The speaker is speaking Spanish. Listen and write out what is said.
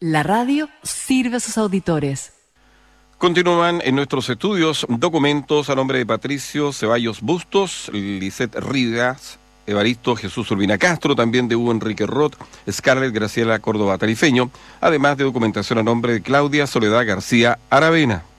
La radio sirve a sus auditores. Continúan en nuestros estudios documentos a nombre de Patricio Ceballos Bustos, Lisette Rivas, Evaristo Jesús Urbina Castro, también de Hugo Enrique Roth, Scarlett Graciela Córdoba Tarifeño, además de documentación a nombre de Claudia Soledad García Aravena.